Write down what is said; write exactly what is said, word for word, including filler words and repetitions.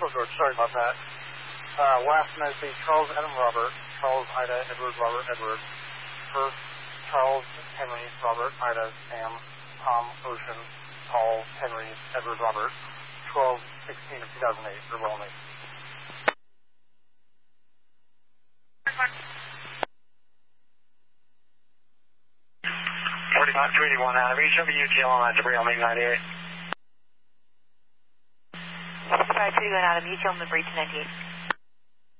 Echo George, sorry about that. Uh, last United States, Charles Adam Robert, Charles Ida Edward Robert Edward. First, Charles Henry Robert Ida Sam Tom Ocean Paul Henry Edward Robert. twelve sixteen of two thousand eight, Verbal only. forty-five two eighty-one out of H W T L on debris on main ninety-eight. forty-five two eighty-one out of H W Debris two ninety-eight.